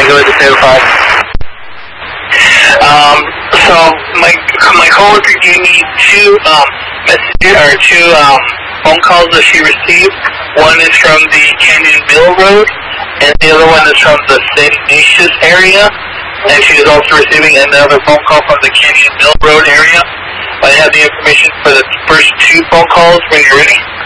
Tango with the 205. So my coworker gave me two messages or two phone calls that she received. One is from the Canyon Mill Road, and the other one is from the St. Ignatius area. And she is also receiving another phone call from the Canyon Mill Road area. I have the information for the first two phone calls when you're ready.